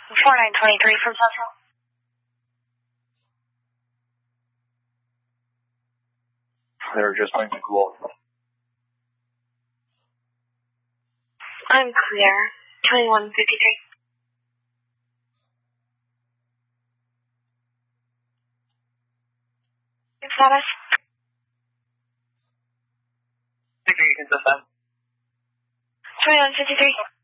4923 from Central. They're just going to cool. I'm clear. 2153. Status? Degree consistent. 2153.